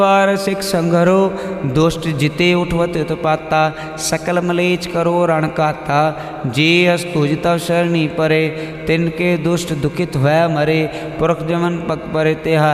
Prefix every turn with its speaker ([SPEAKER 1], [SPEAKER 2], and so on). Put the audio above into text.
[SPEAKER 1] बार सिख संघरो दुष्ट जिते उठवत उत्पाता सकल मलेच करो रण काता जे अस तुझ तव शरणी परे तिनके दुष्ट दुखित भय मरे पुरख जमन पग परे तिहार